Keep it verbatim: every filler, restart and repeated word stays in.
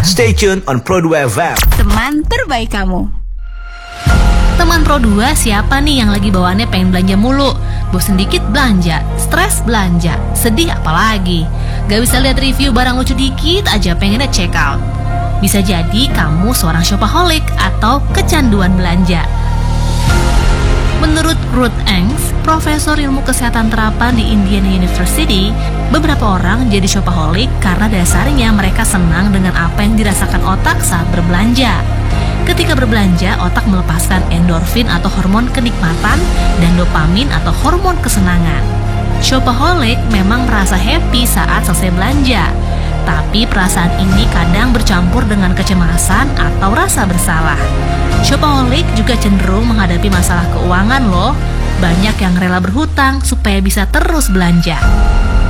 Stay tuned on Pro dua F M. Teman terbaik kamu. Teman Pro dua siapa nih yang lagi bawaannya pengen belanja mulu? Bosen dikit belanja, stres belanja, sedih apalagi. Gak bisa lihat review barang lucu dikit aja pengennya check out. Bisa jadi kamu seorang shopaholic atau kecanduan belanja. Menurut Ruth Engs, profesor ilmu kesehatan terapan di Indiana University, beberapa orang jadi shopaholic karena dasarnya mereka senang dengan apa yang dirasakan otak saat berbelanja. Ketika berbelanja, otak melepaskan endorfin atau hormon kenikmatan dan dopamin atau hormon kesenangan. Shopaholic memang merasa happy saat selesai belanja, tapi perasaan ini kadang bercampur dengan kecemasan atau rasa bersalah. Shopaholic juga cenderung menghadapi masalah keuangan loh. Banyak yang rela berhutang supaya bisa terus belanja.